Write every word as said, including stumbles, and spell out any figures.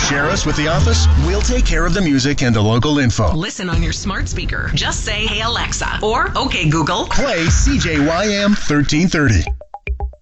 Share us with the office. We'll take care of the music and the local info. Listen on your smart speaker. Just say, "Hey Alexa," or "Okay Google, Play C J Y M thirteen thirty.